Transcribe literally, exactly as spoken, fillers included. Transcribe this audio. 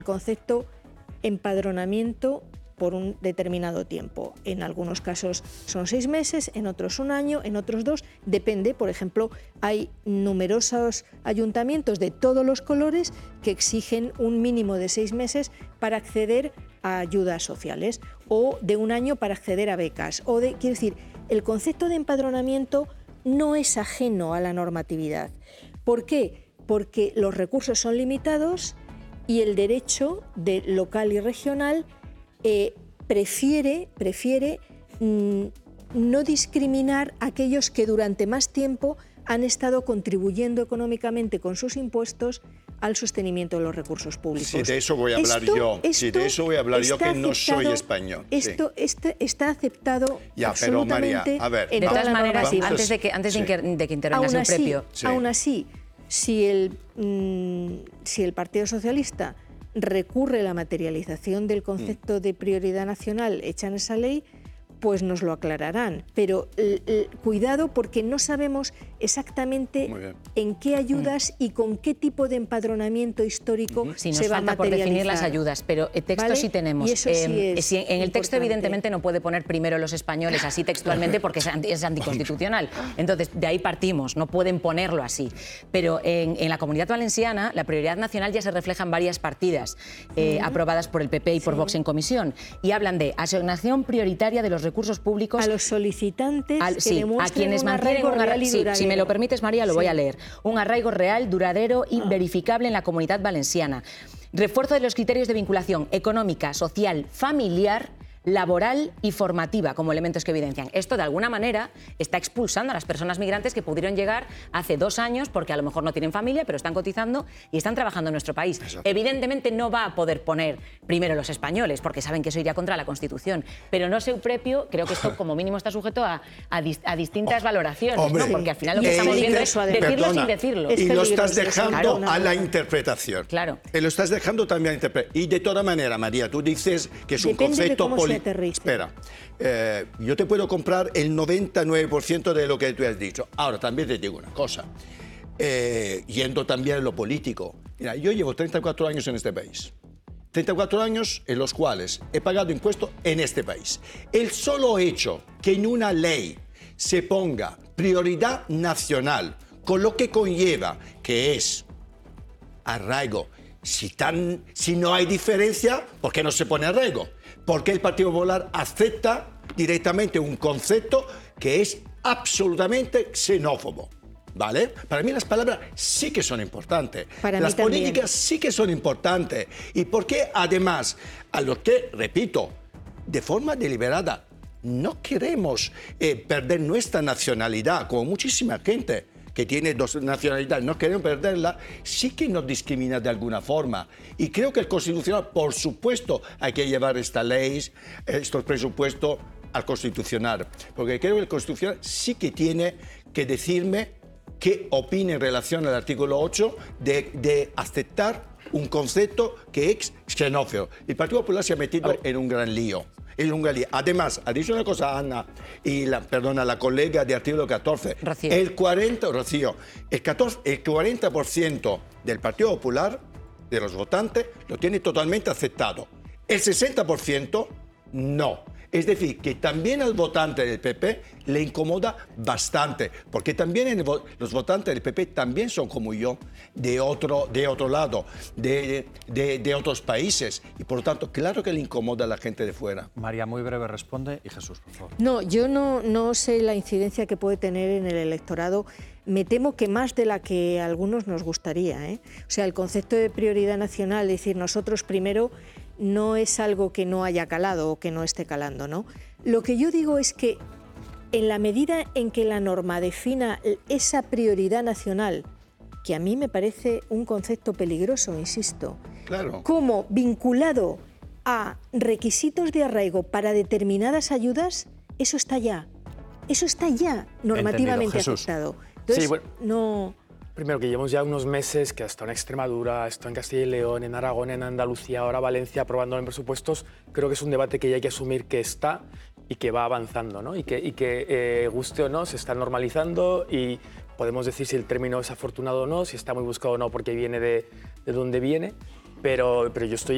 concepto empadronamiento por un determinado tiempo. En algunos casos son seis meses, en otros un año, en otros dos, depende. Por ejemplo, hay numerosos ayuntamientos de todos los colores que exigen un mínimo de seis meses para acceder a ayudas sociales o de un año para acceder a becas. O de, quiero decir, el concepto de empadronamiento no es ajeno a la normatividad. ¿Por qué? Porque los recursos son limitados y el derecho de local y regional eh, prefiere, prefiere mmm, no discriminar a aquellos que durante más tiempo han estado contribuyendo económicamente con sus impuestos al sostenimiento de los recursos públicos. Sí, de eso voy a hablar esto, yo. Esto sí, de eso voy a hablar yo, que no soy aceptado, español. Esto sí. este, está aceptado ya, absolutamente. Pero María, a ver, de todas maneras, sí, antes de que, antes sí. de que intervenga aún así, Eusebio. Sí. Aún así, si el, mmm, si el Partido Socialista recurre a la materialización del concepto de prioridad nacional hecha en esa ley, pues nos lo aclararán. Pero el, el, cuidado, porque no sabemos exactamente en qué ayudas y con qué tipo de empadronamiento histórico uh-huh. sí, se va a materializar. Nos falta por definir las ayudas, pero el texto ¿Vale? sí tenemos. Y eso sí eh, es si en, en el texto importante. evidentemente no puede poner primero los españoles así textualmente porque es, anti, es anticonstitucional. Entonces, de ahí partimos, no pueden ponerlo así. Pero en, en la Comunidad Valenciana la prioridad nacional ya se refleja en varias partidas eh, uh-huh. aprobadas por el P P y por sí. Vox en comisión, y hablan de asignación prioritaria de los recursos públicos a los solicitantes al, que sí, demuestren a quienes un mantienen arraigo un real y sí, duradero. Si me lo permites, María, lo sí. voy a leer. Un arraigo real, duradero y ah. verificable en la Comunidad Valenciana. Refuerzo de los criterios de vinculación económica, social, familiar, laboral y formativa como elementos que evidencian. Esto, de alguna manera, está expulsando a las personas migrantes que pudieron llegar hace dos años porque a lo mejor no tienen familia, pero están cotizando y están trabajando en nuestro país. Exacto. Evidentemente no va a poder poner primero los españoles porque saben que eso iría contra la Constitución, pero no sé, Eusebio, creo que esto como mínimo está sujeto a, a, dis, a distintas valoraciones, Hombre, ¿no? Porque al final lo que eh, estamos viendo eh, es decirlo perdona, sin decirlo. Y lo estás dejando claro, a la interpretación. Claro. Y lo estás dejando también a interpretación. Y de toda manera, María, tú dices que es Depende un concepto político. Espera. Eh, yo te puedo comprar el noventa y nueve por ciento de lo que tú has dicho. Ahora, también te digo una cosa, eh, yendo también a lo político. Mira, yo llevo treinta y cuatro años en este país. treinta y cuatro años en los cuales he pagado impuestos en este país. El solo hecho que en una ley se ponga prioridad nacional, con lo que conlleva, que es arraigo, si, tan, si no hay diferencia, ¿por qué no se pone arraigo? Porque el Partido Popular acepta directamente un concepto que es absolutamente xenófobo, ¿vale? Para mí las palabras sí que son importantes. Para las mí políticas también. sí que son importantes. Y porque además, a lo que, repito, de forma deliberada, no queremos eh, perder nuestra nacionalidad, como muchísima gente que tiene dos nacionalidades, no queremos perderla, sí que nos discrimina de alguna forma. Y creo que el Constitucional, por supuesto, hay que llevar esta ley, estos presupuestos al Constitucional, porque creo que el Constitucional sí que tiene que decirme qué opina en relación al artículo ocho de, de aceptar un concepto que es xenófobo. El Partido Popular se ha metido en un gran lío. En un gran lío. Además, ha dicho una cosa Ana y la, perdona, la colega de artículo catorce. Rocío. El cuarenta, Rocío, el, catorce, el cuarenta por ciento del Partido Popular, de los votantes, lo tiene totalmente aceptado. El sesenta por ciento no. Es decir, que también al votante del P P le incomoda bastante, porque también el, los votantes del P P también son como yo, de otro, de otro lado, de, de, de otros países, y por lo tanto, claro que le incomoda a la gente de fuera. María, muy breve responde, y Jesús, por favor. No, yo no, no sé la incidencia que puede tener en el electorado. Me temo que más de la que a algunos nos gustaría, ¿eh? O sea, el concepto de prioridad nacional, es decir, nosotros primero, no es algo que no haya calado o que no esté calando, ¿no? Lo que yo digo es que en la medida en que la norma defina esa prioridad nacional, que a mí me parece un concepto peligroso, insisto, claro, como vinculado a requisitos de arraigo para determinadas ayudas, eso está ya, eso está ya normativamente aceptado. Entonces, sí, bueno, no... Primero, que llevamos ya unos meses que ha estado en Extremadura, ha estado en Castilla y León, en Aragón, en Andalucía, ahora Valencia, aprobando en presupuestos. Creo que es un debate que ya hay que asumir que está y que va avanzando, ¿no? Y que, y que eh, guste o no, se está normalizando y podemos decir si el término es afortunado o no, si está muy buscado o no, porque viene de, de donde viene, pero, pero yo estoy